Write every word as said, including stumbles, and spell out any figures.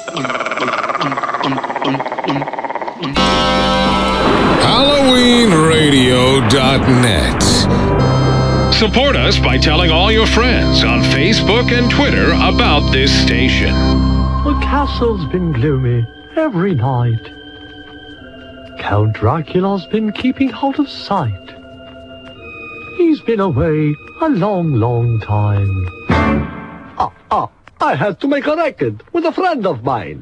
Halloween Radio dot net. Support us by telling all your friends on Facebook and Twitter about this station. The castle's been gloomy every night. Count Dracula's been keeping out of sight. He's been away a long, long time. Ah, ah, I had to make a record with a friend of mine.